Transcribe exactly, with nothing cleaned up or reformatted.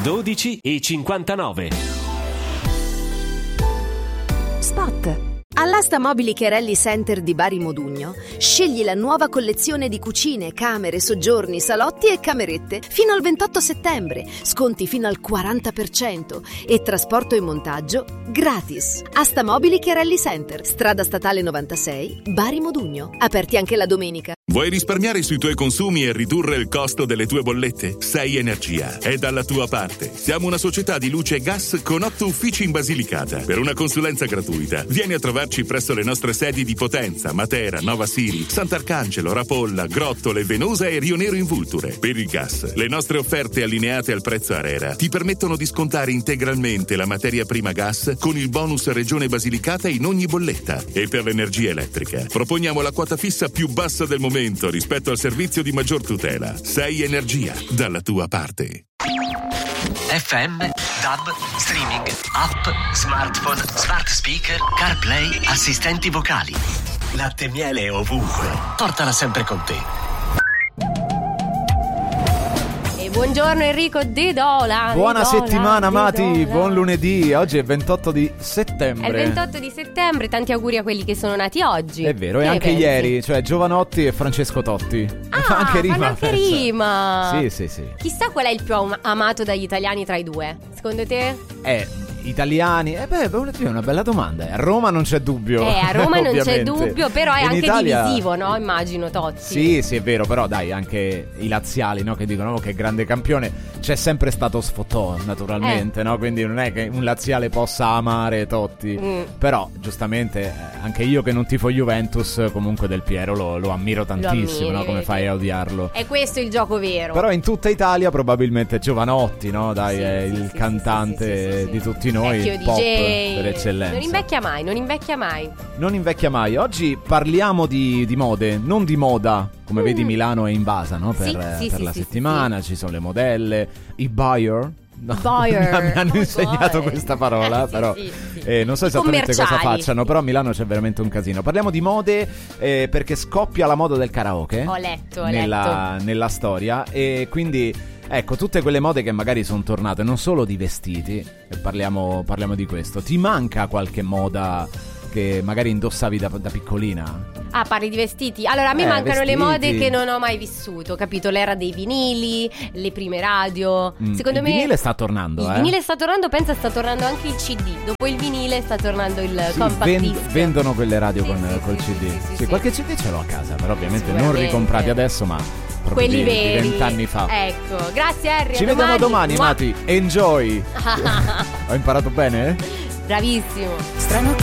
dodici e cinquantanove. Spot. All'asta mobili Cherelli Center di Bari Modugno scegli la nuova collezione di cucine, camere, soggiorni, salotti e camerette fino al ventotto settembre, sconti fino al quaranta per cento e trasporto e montaggio gratis. Asta mobili Cherelli Center, strada statale novantasei, Bari Modugno, aperti anche la domenica. Vuoi risparmiare sui tuoi consumi e ridurre il costo delle tue bollette? sei Energia è dalla tua parte. Siamo una società di luce e gas con otto uffici in Basilicata. Per una consulenza gratuita, vieni a trovarci presso le nostre sedi di Potenza, Matera, Nova Siri, Sant'Arcangelo, Rapolla, Grottole, Venosa e Rio Nero in Vulture. Per il gas, le nostre offerte allineate al prezzo ARERA ti permettono di scontare integralmente la materia prima gas con il bonus Regione Basilicata in ogni bolletta. E per l'energia elettrica, proponiamo la quota fissa più bassa del momento rispetto al servizio di maggior tutela. sei Energia, dalla tua parte. F M, D A B, streaming, app, smartphone, smart speaker, CarPlay, assistenti vocali. Latte e miele ovunque. Portala sempre con te. Buongiorno Enrico De Dola. Buona De Dola, settimana De Mati, Dola. Buon lunedì. Oggi è ventotto di settembre. È il ventotto di settembre, tanti auguri a quelli che sono nati oggi. È vero, che e anche pensi? Ieri, cioè Giovanotti e Francesco Totti. Ah, Fa anche rima. fanno anche penso. rima. Sì, sì, sì. Chissà qual è il più am- amato dagli italiani tra i due, secondo te? Eh, italiani. Eh beh, è una bella domanda. A Roma non c'è dubbio. Eh, a Roma non c'è ovviamente. dubbio, però è In anche Italia... divisivo, no? Immagino Totti. Sì, sì, è vero, però dai, anche i laziali, no? Che dicono oh, che grande campione. C'è sempre stato sfotò, naturalmente, eh. no? Quindi non è che un laziale possa amare Totti. Mm. Però, giustamente, eh, anche io che non tifo Juventus, comunque Del Piero lo, lo ammiro tantissimo, ammiri, no? Come vedi? fai a odiarlo? È questo il gioco vero. Però in tutta Italia probabilmente Giovanotti, no? Dai, Sì, è sì, il sì, cantante sì, sì, sì, sì. di tutti noi, Vecchio il pop D J. per eccellenza. Non invecchia mai, non invecchia mai. Non invecchia mai. Oggi parliamo di, di mode, non di moda. Come Mm. vedi Milano è invasa, no? Per, Sì, eh, sì, per sì, la sì, settimana, sì. ci sono le modelle, i buyer. No, Buyer. mi hanno Oh, insegnato God. questa parola, Eh, sì, però sì, sì. eh, non so I esattamente cosa commerciali. facciano, però a Milano c'è veramente un casino. Parliamo di mode eh, perché scoppia la moda del karaoke. Ho letto, ho nella, letto. nella storia, e quindi ecco tutte quelle mode che magari sono tornate, non solo di vestiti, e parliamo, parliamo di questo. Ti manca qualche moda che magari indossavi da, da piccolina? Ah, parli di vestiti? Allora, a me Eh, mancano le vestiti. mode che non ho mai vissuto, capito? L'era dei vinili, le prime radio. Mm, Secondo il me vinile sta tornando, il eh? vinile sta tornando, pensa sta tornando anche il C D. Dopo il vinile sta tornando il Sì, compact ven- disc. vendono quelle radio Sì, con, sì, col sì, C D. sì, sì, Sì, sì. qualche C D ce l'ho a casa, però ovviamente non Sicuramente. ricomprati adesso, ma proprio Quelli di, veri. di vent'anni fa. Ecco, grazie Harry. Ci a vediamo domani, Mua. Mati. Enjoy. Ho imparato bene? Bravissimo. Strano